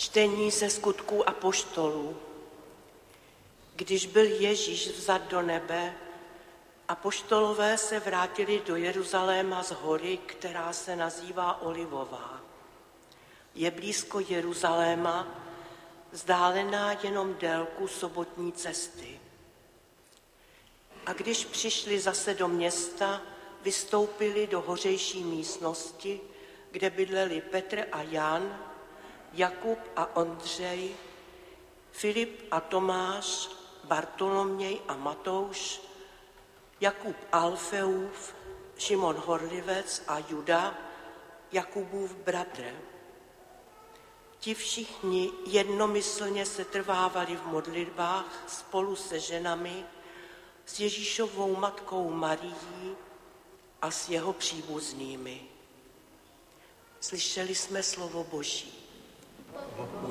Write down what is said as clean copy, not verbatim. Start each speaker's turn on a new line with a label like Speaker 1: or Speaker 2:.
Speaker 1: Čtení ze Skutků apoštolů. Když byl Ježíš vzat do nebe, apoštolové se vrátili do Jeruzaléma z hory, která se nazývá Olivová. Je blízko Jeruzaléma, vzdálená jenom délku sobotní cesty. A když přišli zase do města, vystoupili do hořejší místnosti, kde bydleli Petr a Jan, Jakub a Ondřej, Filip a Tomáš, Bartoloměj a Matouš, Jakub Alfeův, Šimon Horlivec a Juda, Jakubův bratr. Ti všichni jednomyslně setrvávali v modlitbách spolu se ženami, s Ježíšovou matkou Marií a s jeho příbuznými. Slyšeli jsme slovo Boží.